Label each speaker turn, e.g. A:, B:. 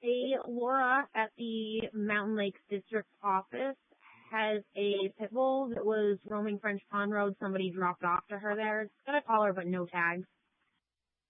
A: Hey, Laura at the Mountain Lakes District office has a pit bull that was roaming French Pond Road. Somebody dropped off to her there. It's got a collar but no tags.